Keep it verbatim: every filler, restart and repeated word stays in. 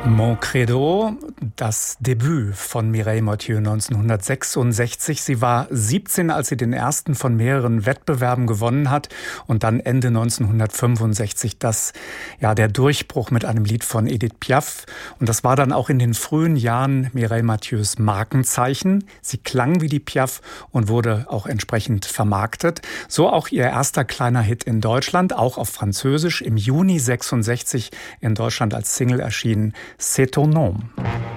Mon Credo, das Debüt von Mireille Mathieu neunzehnhundertsechsundsechzig. Sie war siebzehn, als sie den ersten von mehreren Wettbewerben gewonnen hat. Und dann Ende neunzehnhundertfünfundsechzig das, ja, der Durchbruch mit einem Lied von Edith Piaf. Und das war dann auch in den frühen Jahren Mireille Mathieus Markenzeichen. Sie klang wie die Piaf und wurde auch entsprechend vermarktet. So auch ihr erster kleiner Hit in Deutschland, auch auf Französisch, im Juni sechsundsechzig in Deutschland als Single erschienen. C'est ton nom.